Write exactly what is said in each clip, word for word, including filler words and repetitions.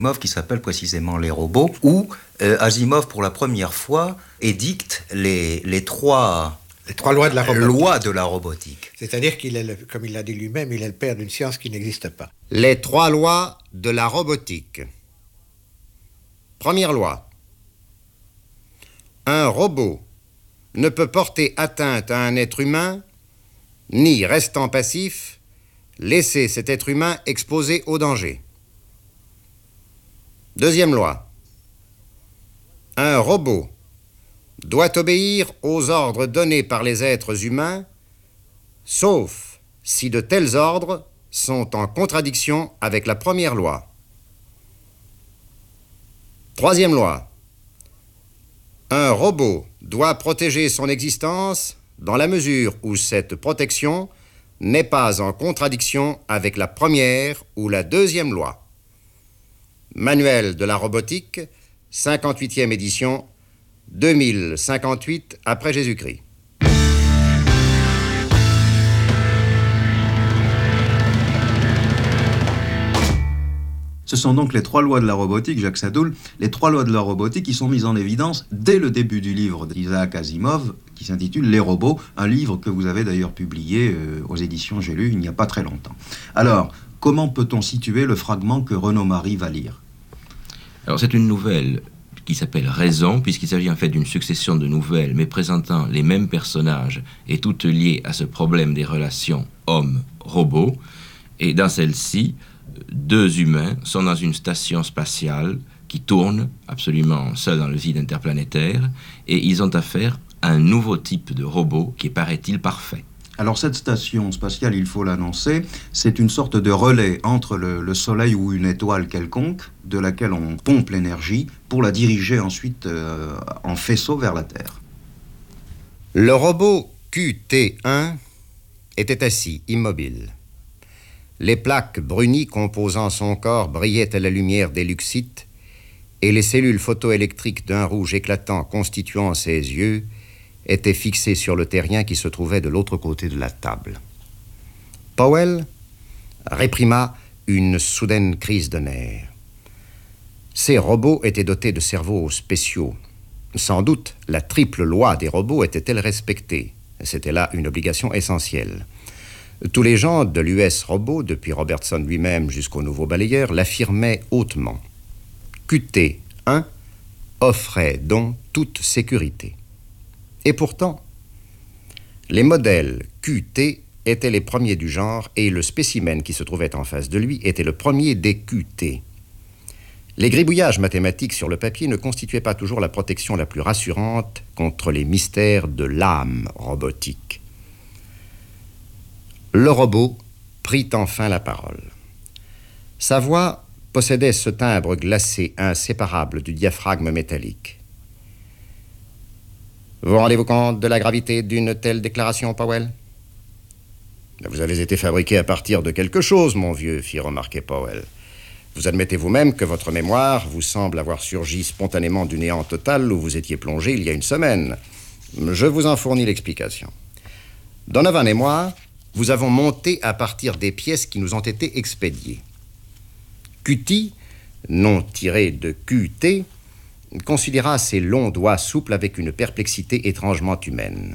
Asimov qui s'appelle précisément Les robots, où euh, Asimov, pour la première fois, édicte les, les trois... Les trois lois de la robotique. Loi de la robotique. C'est-à-dire qu'il est, le, comme il l'a dit lui-même, il est le père d'une science qui n'existe pas. Les trois lois de la robotique. Première loi. Un robot ne peut porter atteinte à un être humain, ni, restant passif, laisser cet être humain exposé au danger. Deuxième loi. Un robot doit obéir aux ordres donnés par les êtres humains, sauf si de tels ordres sont en contradiction avec la première loi. Troisième loi. Un robot doit protéger son existence dans la mesure où cette protection n'est pas en contradiction avec la première ou la deuxième loi. Manuel de la robotique, cinquante-huitième édition, deux mille cinquante-huit après Jésus-Christ. Ce sont donc les trois lois de la robotique, Jacques Sadoul, les trois lois de la robotique qui sont mises en évidence dès le début du livre d'Isaac Asimov, qui s'intitule Les robots, un livre que vous avez d'ailleurs publié euh, aux éditions J'ai lu il n'y a pas très longtemps. Alors, comment peut-on situer le fragment que Renaud Marie va lire ? Alors, c'est une nouvelle qui s'appelle Raison, puisqu'il s'agit en fait d'une succession de nouvelles, mais présentant les mêmes personnages et toutes liées à ce problème des relations homme-robot. Et dans celle-ci, deux humains sont dans une station spatiale qui tourne absolument seule dans le vide interplanétaire, et ils ont affaire à un nouveau type de robot qui est, paraît-il, parfait. Alors cette station spatiale, il faut l'annoncer, c'est une sorte de relais entre le, le Soleil ou une étoile quelconque, de laquelle on pompe l'énergie pour la diriger ensuite euh, en faisceau vers la Terre. Le robot Q T un était assis, immobile. Les plaques brunies composant son corps brillaient à la lumière des luxites, et les cellules photoélectriques d'un rouge éclatant constituant ses yeux étaient fixées sur le terrien qui se trouvait de l'autre côté de la table. Powell réprima une soudaine crise de nerfs. Ces robots étaient dotés de cerveaux spéciaux. Sans doute, la triple loi des robots était-elle respectée. C'était là une obligation essentielle. Tous les gens de l'U S Robot, depuis Robertson lui-même jusqu'au nouveau balayeur, l'affirmaient hautement. Q T un offrait donc toute sécurité. Et pourtant, les modèles Q T étaient les premiers du genre et le spécimen qui se trouvait en face de lui était le premier des Q T. Les gribouillages mathématiques sur le papier ne constituaient pas toujours la protection la plus rassurante contre les mystères de l'âme robotique. Le robot prit enfin la parole. Sa voix possédait ce timbre glacé inséparable du diaphragme métallique. Vous rendez-vous compte de la gravité d'une telle déclaration, Powell ? Vous avez été fabriqué à partir de quelque chose, mon vieux, fit remarquer Powell. Vous admettez vous-même que votre mémoire vous semble avoir surgi spontanément du néant total où vous étiez plongé il y a une semaine. Je vous en fournis l'explication. Donovan et moi, nous avons monté à partir des pièces qui nous ont été expédiées. Q T, nom tiré de Q T, considéra ses longs doigts souples avec une perplexité étrangement humaine.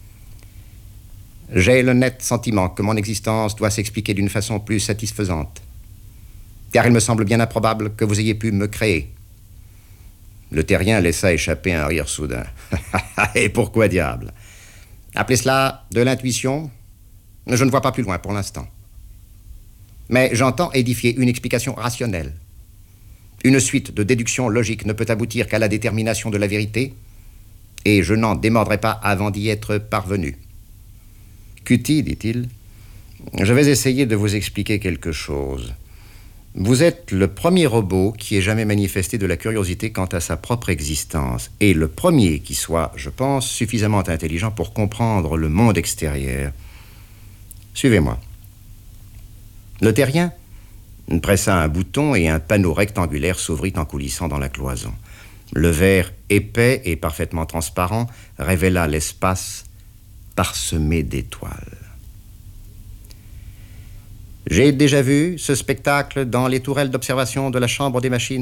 J'ai le net sentiment que mon existence doit s'expliquer d'une façon plus satisfaisante, car il me semble bien improbable que vous ayez pu me créer. Le terrien laissa échapper un rire soudain. Et pourquoi diable ? Appelez cela de l'intuition ? Je ne vois pas plus loin pour l'instant. Mais j'entends édifier une explication rationnelle. Une suite de déductions logiques ne peut aboutir qu'à la détermination de la vérité, et je n'en démordrai pas avant d'y être parvenu. Q T, dit-il, je vais essayer de vous expliquer quelque chose. Vous êtes le premier robot qui ait jamais manifesté de la curiosité quant à sa propre existence, et le premier qui soit, je pense, suffisamment intelligent pour comprendre le monde extérieur. Suivez-moi. Le terrien pressa un bouton et un panneau rectangulaire s'ouvrit en coulissant dans la cloison. Le verre épais et parfaitement transparent révéla l'espace parsemé d'étoiles. J'ai déjà vu ce spectacle dans les tourelles d'observation de la Chambre des machines